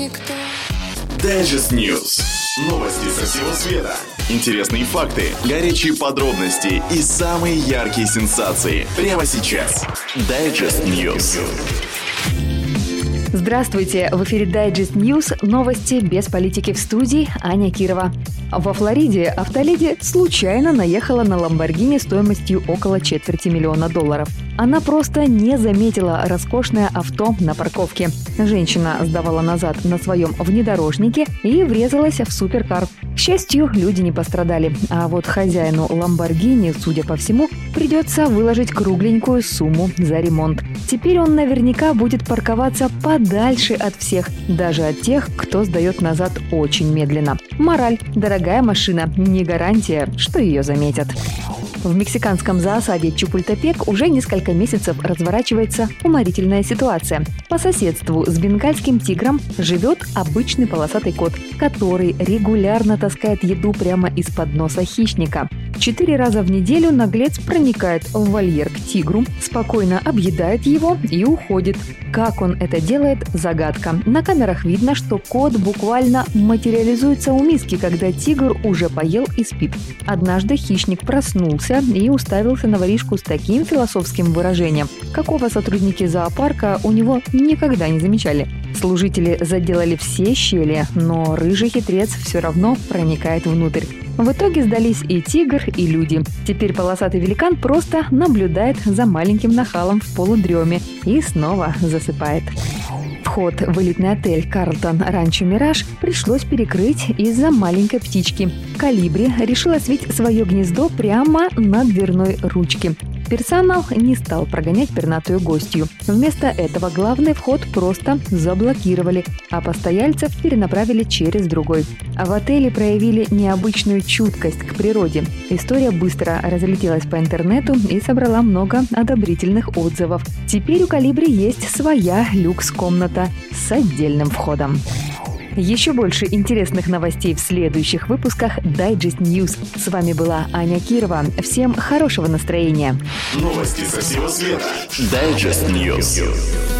никто. Digest News. Новости со всего света. Интересные факты, горячие подробности и самые яркие сенсации. Прямо сейчас. Digest News. Здравствуйте! В эфире Digest News. Новости без политики в студии. Аня Кирова. Во Флориде автоледи случайно наехала на Lamborghini стоимостью около $250 000. Она просто не заметила роскошное авто на парковке. Женщина сдавала назад на своем внедорожнике и врезалась в суперкар. К счастью, люди не пострадали. А вот хозяину Lamborghini, судя по всему, придется выложить кругленькую сумму за ремонт. Теперь он наверняка будет парковаться подальше от всех, даже от тех, кто сдает назад очень медленно. Мораль: дорогая машина, не гарантия, что ее заметят. В мексиканском зоосаде Чапультепек уже несколько месяцев разворачивается уморительная ситуация. По соседству с бенгальским тигром живет обычный полосатый кот, который регулярно таскает еду прямо из-под носа хищника. 4 раза в неделю наглец проникает в вольер к тигру, спокойно объедает его и уходит. Как он это делает – загадка. На камерах видно, что кот буквально материализуется у миски, когда тигр уже поел и спит. Однажды хищник проснулся и уставился на воришку с таким философским выражением, какого сотрудники зоопарка у него никогда не замечали. Служители заделали все щели, но рыжий хитрец все равно проникает внутрь. В итоге сдались и тигр, и люди. Теперь полосатый великан просто наблюдает за маленьким нахалом в полудреме и снова засыпает. Вход в элитный отель «Карлтон Ранчо Мираж» пришлось перекрыть из-за маленькой птички. Колибри решила свить свое гнездо прямо на дверной ручке. Персонал не стал прогонять пернатую гостью. Вместо этого главный вход просто заблокировали, а постояльцев перенаправили через другой. А в отеле проявили необычную чуткость к природе. История быстро разлетелась по интернету и собрала много одобрительных отзывов. Теперь у Колибри есть своя люкс-комната с отдельным входом. Еще больше интересных новостей в следующих выпусках Digest News. С вами была Аня Кирова. Всем хорошего настроения. Новости со всего света. Digest News.